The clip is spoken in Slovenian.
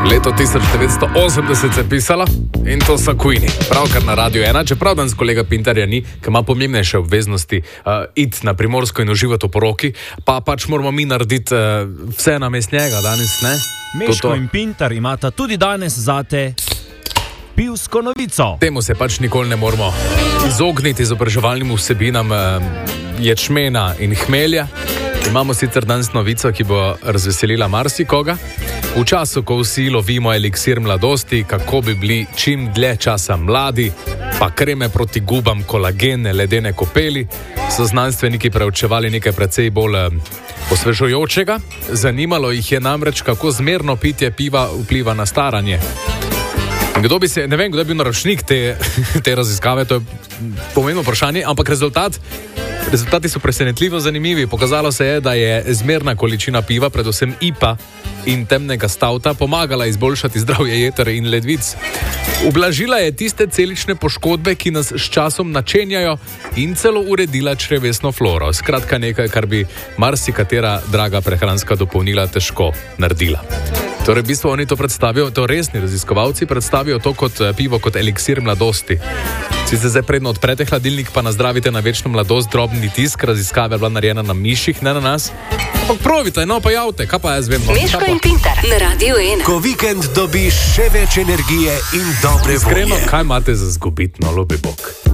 Leto 1980 se je pisalo in to so Queeni. Pravkar na Radio 1, čeprav danes kolega Pintarja ni, ki ima pomembnejše obveznosti iti na Primorsko in uživati v poroki, pa pač moramo mi narediti vse namesto njega danes, ne? Meško in Pintar imata tudi danes zate pivsko novico. Temu se pač nikoli ne moramo izogniti izobraževalnim vsebinam ječmena in hmelja. Imamo sicer danes novico, ki bo razveselila marsikoga. V času, ko vsi lovimo eliksir mladosti, kako bi bili čim dlje časa mladi, pa kreme proti gubam, kolagene, ledene kopeli, so znanstveniki preučevali nekaj precej bolj osvežujočega. Zanimalo jih je namreč, kako zmerno pitje piva vpliva na staranje. Ne vem, kdo je bil naročnik te raziskave, to je pomembno vprašanje, ampak rezultati so presenetljivo zanimivi. Pokazalo se je, da je zmerna količina piva, predvsem IPA in temnega stauta, pomagala izboljšati zdravje jeter in ledvic. Ublažila je tiste celične poškodbe, ki nas s časom načenjajo, in celo uredila črevesno floro. Skratka nekaj, kar bi marsikatera draga prehranska dopolnila težko naredila. Torej, v bistvu oni to predstavijo, to resni raziskovalci predstavijo to kot pivo, kot eliksir mladosti. Sicer zdaj predno odprete hladilnik, pa nazdravite na večno mladost, drobni tisk, raziskave je bila narejena na miših, ne na nas. Ampak probite, no pa javte, kaj pa jaz vem. Meško in Pintar na Radio 1. Ko vikend dobiš še več energije in dobre volje. Iskreno, kaj imate za zgubiti, no, ljubi Bog?